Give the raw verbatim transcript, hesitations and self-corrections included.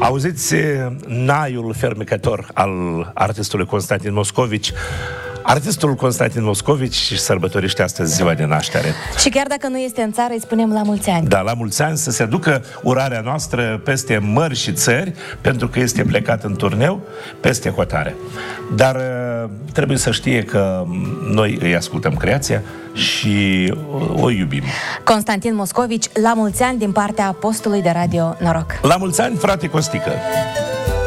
Auziți naiul fermecător al artistului Constantin Moscovici. Artistul Constantin Moscovici sărbătorește astăzi ziua de naștere. Și chiar dacă nu este în țară, îi spunem la mulți ani. Da, la mulți ani, să se ducă urarea noastră peste mări și țări, pentru că este plecat în turneu peste hotare. Dar trebuie să știe că noi îi ascultăm creația și o iubim. Constantin Moscovici, la mulți ani din partea postului de radio Noroc. La mulți ani, frate Costică!